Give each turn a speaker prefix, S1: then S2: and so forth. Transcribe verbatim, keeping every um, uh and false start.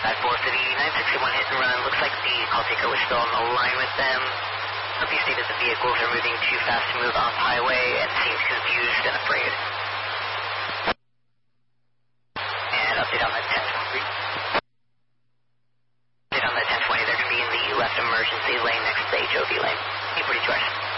S1: five four for the nine sixty-one hit and run. Looks like the call taker was still on the line with them. Hope you stated the vehicles are moving too fast to move off highway and seems confused and afraid. And update on the ten twenty. Update on the ten twenty, they're going to be in the left emergency lane next to the H O V lane. eight forty-two hours.